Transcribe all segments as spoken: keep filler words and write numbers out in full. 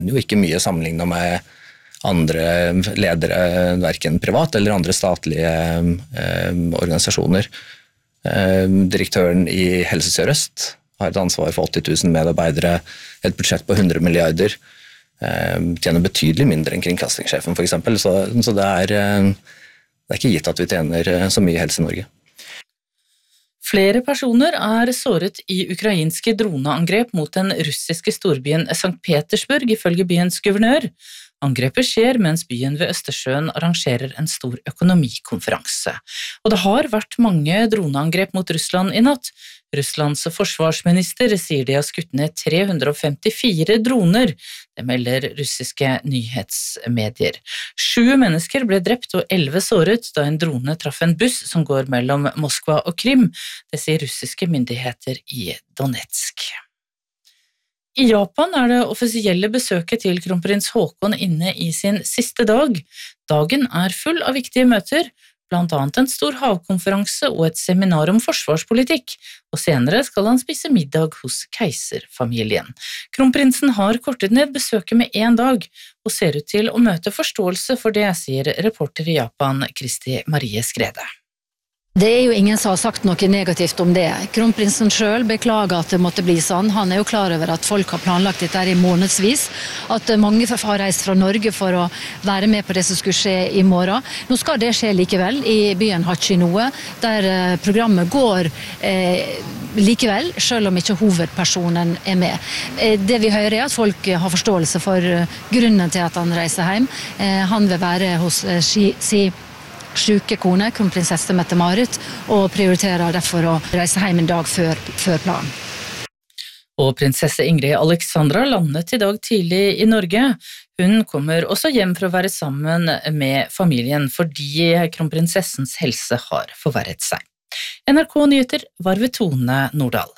jo ikke mye sammenlignet med andre ledere, hverken privat eller andre statlige eh, organisasjoner. Eh, direktøren i Helse Sør-Øst har et ansvar for åtti tusen medarbeidere, et budsjett på hundre milliarder, eh, tjener betydelig mindre enn kringkastingssjefen for eksempel, så, så det, er, eh, det er ikke gitt at vi tjener så mye i Helse Norge. Flere personer er såret i ukrainske droneangrep mot den russiske storbyen Sankt Petersburg, ifølge byens guvernør. Angrepet skjer mens byen ved Østersjøen arrangerer en stor økonomikonferanse. Og det har vært mange droneangrep mot Russland i natt. Russlands forsvarsminister sier de har skutt ned tre hundre og femtifire droner, det melder russiske nyhetsmedier. Sju mennesker ble drept og elleve såret da en drone traff en buss som går mellom Moskva og Krim, det sier russiske myndigheter i Donetsk. I Japan er det offisielle besøket til kronprins Haakon inne i sin siste dag. Dagen er full av viktige møter, blant annet en stor havkonferanse og et seminar om forsvarspolitikk, og senere skal han spise middag hos keiserfamilien. Kronprinsen har kortet ned besøket med en dag, og ser ut til å møte forståelse for det, sier reporter i Japan Kristi Marie Skrede. Det er jo ingen som har sagt noe negativt om det. Kronprinsen selv beklager at det måtte bli sånn. Han er jo klar over at folk har planlagt dette i månedsvis, at mange har reist fra Norge for å være med på det som skulle skje i morgen. Nå skal det skje likevel i byen Hachinohe, der programmet går eh, likevel, selv om ikke hovedpersonen er med. Eh, det vi hører er at folk har forståelse for grunnen til at han reiser hjem. Eh, han vil være hos eh, si syke kone, kronprinsesse Mette-Marit, og prioriterer derfor å reise hjem en dag før, før planen. Og prinsesse Ingrid Alexandra landet i dag tidlig i Norge. Hun kommer også hjem for å være sammen med familien, fordi kronprinsessens helse har forverret seg. N R K Nyheter var ved Tone Nordahl.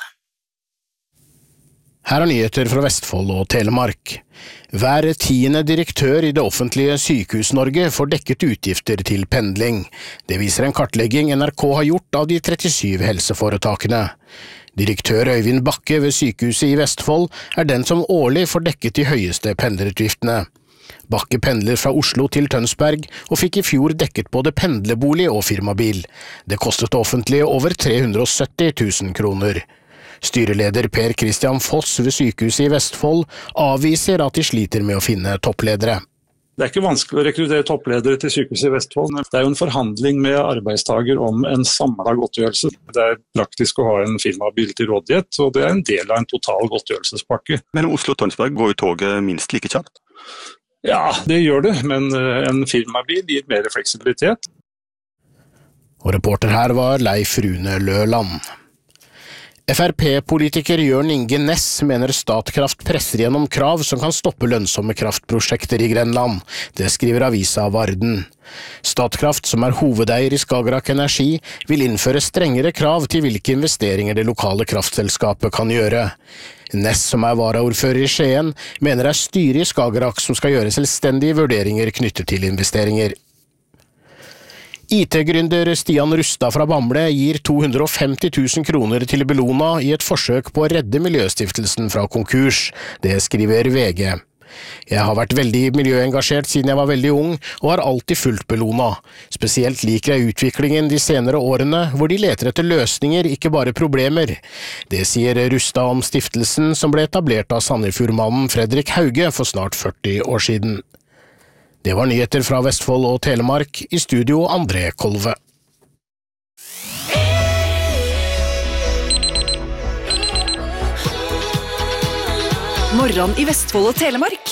Her er nyheter fra Vestfold og Telemark. Hver tiende direktør i det offentlige Sykehus-Norge får dekket utgifter til pendling. Det viser en kartlegging N R K har gjort av de trettisyv helseforetakene. Direktør Øyvind Bakke ved Sykehuset i Vestfold er den som årlig får dekket de høyeste pendlerutgiftene. Bakke pendler fra Oslo til Tønsberg og fikk i fjor dekket både pendlerbolig og firmabil. Det kostet det offentlige over tre hundre og sytti tusen kroner. Styreleder Per Christian Foss ved Sykehuset i Vestfold avviser at de sliter med å finne toppledere. Det er ikke vanskelig å rekruttere toppledere til Sykehuset i Vestfold. Det er jo en forhandling med arbeidstager om en samlet godtgjørelse. Det er praktisk å ha en firmabil til rådighet, og det er en del av en total godtgjørelsespakke. Men Oslo og Tønsberg går jo toget minst like kjapt? Ja, det gjør det, men en firmabil gir mer fleksibilitet. Og reporter her var Leif Rune Løland. F R P-politiker Jørn Inge Næss mener Statkraft presser gjennom krav som kan stoppe lønnsomme kraftprosjekter i Grenland. Det skriver avisa Varden. Statkraft, som er hovedeier i Skagerrak Energi, vil innføre strengere krav til hvilke investeringer det lokale kraftselskapet kan gjøre. Næss, som er varaordfører i Skien, mener det er styret i Skagerrak som skal gjøre selvstendige vurderinger knyttet til investeringer. I T-gründer Stian Rustad fra Bamble gir to hundre og femti tusen kroner til Bellona i et forsøk på å redde Miljøstiftelsen fra konkurs. Det skriver V G. Jeg har vært veldig miljøengasjert siden jeg var veldig ung, og har alltid fulgt Bellona. Spesielt liker jeg utviklingen de senere årene, hvor de leter etter løsninger, ikke bare problemer. Det sier Rustad om stiftelsen som ble etablert av Sandefjordmannen Fredrik Hauge for snart førti år siden. Det var nyheter fra Vestfold og Telemark, i studio André Kolve. Morgen i Vestfold og Telemark